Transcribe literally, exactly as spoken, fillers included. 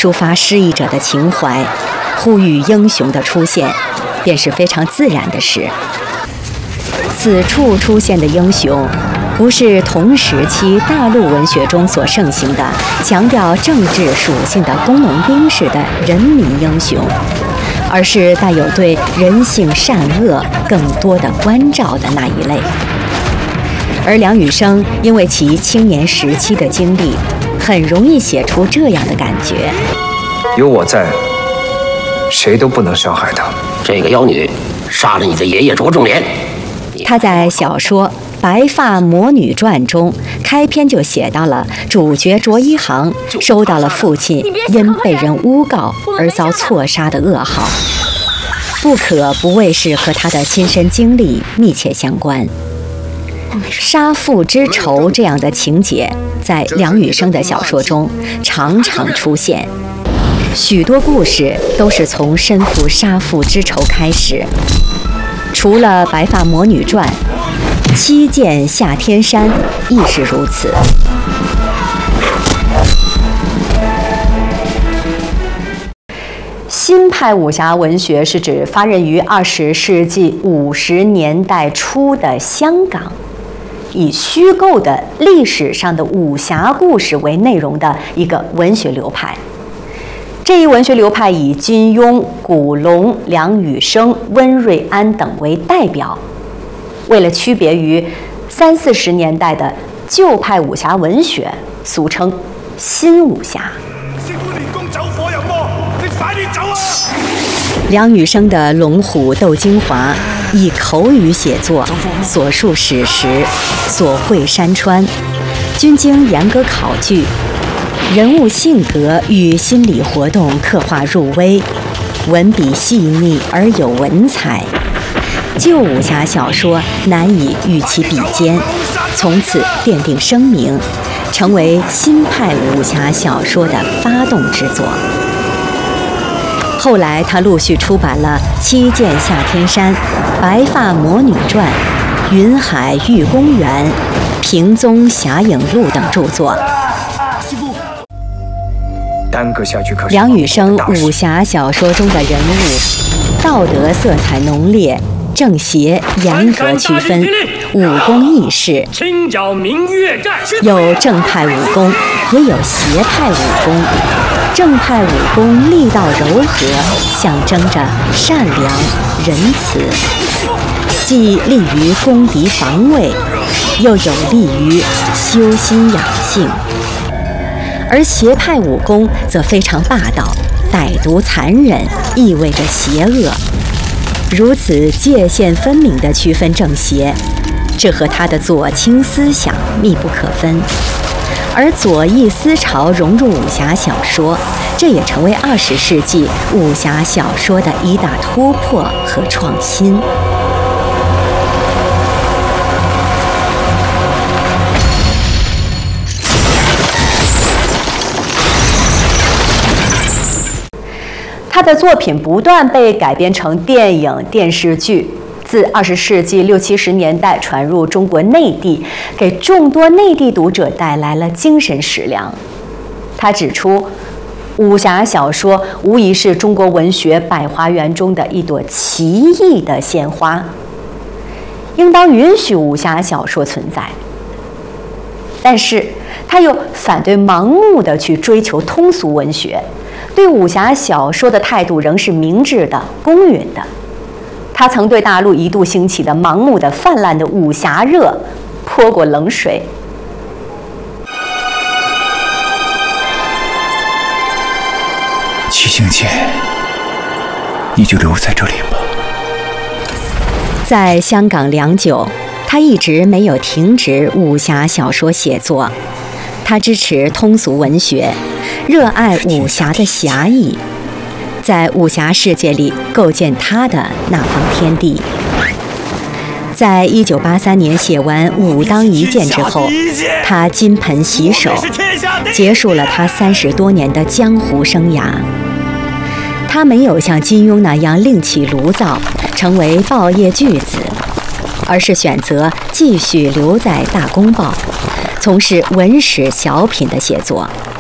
抒发失意者的情怀，呼吁英雄的出现，便是非常自然的事。此处出现的英雄，不是同时期大陆文学中所盛行的强调政治属性的工农兵式的人民英雄，而是带有对人性善恶更多的关照的那一类。而梁羽生因为其青年时期的经历，很容易写出这样的感觉： 有我在，谁都不能伤害他。 这个妖女杀了你的爷爷卓仲廉。 他在小说《白发魔女传》中开篇就写到了主角卓一航收到了父亲因被人诬告而遭错杀的噩耗，不可不谓是和他的亲身经历密切相关。杀父之仇这样的情节在梁羽生的小说中常常出现，许多故事都是从身负杀父之仇开始。除了《白发魔女传》，《七剑下天山》亦是如此。新派武侠文学是指发轫于二十世纪五十年代初的香港，以虚构的历史上的武侠故事为内容的一个文学流派。这一文学流派以金庸、古龙、梁羽生、温瑞安等为代表。为了区别于三四十年代的旧派武侠文学，俗称新武侠。 師傅練功走火入魔，你快啲走啊！ 梁羽生的《龍虎鬥精華》以口語寫作，所述史實，所繪山川，均經嚴格考據，人物性格與心理活動刻畫入微，文筆細膩而有文采。舊武俠小說難以與其比肩，從此奠定聲名，成為新派武俠小說的發動之作。後來他陸續出版了《七劍下天山》《白髮魔女傳》《雲海玉公園》《平蹤俠影錄》等著作。 耽搁下去可是梁羽生武俠小說中的人物，道德色彩濃烈，正邪嚴格區分，武功義士， 青角明月戰， 有正派武功，也有邪派武功。正派武功力道柔和，象徵着善良仁慈，既利於攻敵防衛，又有利於修心養性。而邪派武功則非常霸道、歹毒殘忍，意味着邪惡。如此界限分明地區分正邪，這和他的左傾思想密不可分。而左翼思潮融入武俠小說，這也成為二十世紀武俠小說的一大突破和創新。他的作品不斷被改編成電影、電視劇，自二十世紀六七十年代傳入中國內地，給眾多內地讀者帶來了精神食糧。他指出，武俠小說無疑是中國文學百花園中的一朵奇異的鮮花，應當允許武俠小說存在。但是，他又反對盲目的去追求通俗文學，對武俠小說的態度仍是明智的、公允的。他曾對大陸一度興起的盲目的、泛濫的武俠熱潑過冷水。 七星姐，你就留在这里吧。 在香港良久，他一直没有停止武俠小說寫作。他支持通俗文學，熱愛武俠的俠義，在武俠世界裡構建他的那方天地。在一九八三年寫完《武當一劍》之後，他金盆洗手，結束了他三十多年的江湖生涯。他沒有像金庸那樣另起爐灶，成為報業巨子，而是選擇繼續留在大公報，從事文史小品的寫作。